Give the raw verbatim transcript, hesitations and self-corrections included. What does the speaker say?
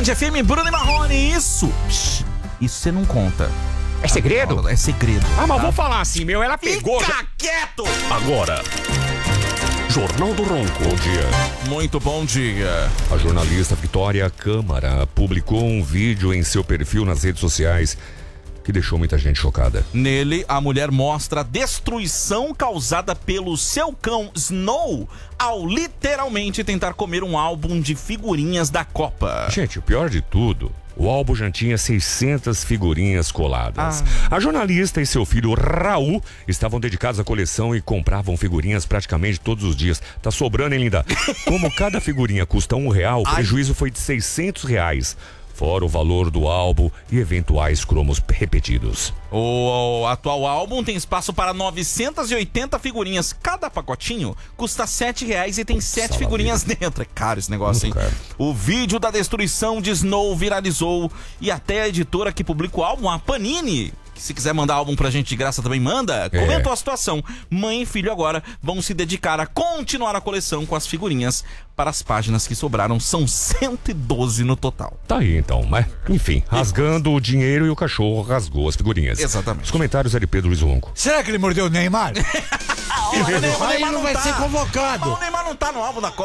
Band F M, Bruno e Marrone. Isso, psh, isso você não conta. É segredo? É segredo. Ah, mas tá? vou falar assim, meu, ela pegou... Fica quieto! Agora, Jornal do Ronco. Bom dia. Muito bom dia. A jornalista Vitória Câmara publicou um vídeo em seu perfil nas redes sociais que deixou muita gente chocada. Nele, a mulher mostra a destruição causada pelo seu cão Snow ao literalmente tentar comer um álbum de figurinhas da Copa. Gente, o pior de tudo, o álbum já tinha seiscentas figurinhas coladas. Ah. A jornalista e seu filho Raul estavam dedicados à coleção e compravam figurinhas praticamente todos os dias. Tá sobrando, hein, linda? Como cada figurinha custa um real, o prejuízo foi de seiscentos reais. Fora o valor do álbum e eventuais cromos repetidos. O atual álbum tem espaço para novecentas e oitenta figurinhas. Cada pacotinho custa sete reais e tem sete figurinhas dentro. É caro esse negócio, hein? O vídeo da destruição de Snow viralizou e até a editora que publica o álbum, a Panini, se quiser mandar álbum pra gente de graça também manda, é. Comentou a situação. Mãe e filho agora vão se dedicar a continuar a coleção com as figurinhas para as páginas que sobraram. São cento e doze no total. Tá aí então, né? Enfim, rasgando o dinheiro e o cachorro rasgou as figurinhas. Exatamente. Os comentários é de Pedro Luiz Longo. Será que ele mordeu o Neymar? Ah, o Neymar, o Neymar Aí não vai tá. ser convocado. Mas o Neymar não tá no álbum da Copa.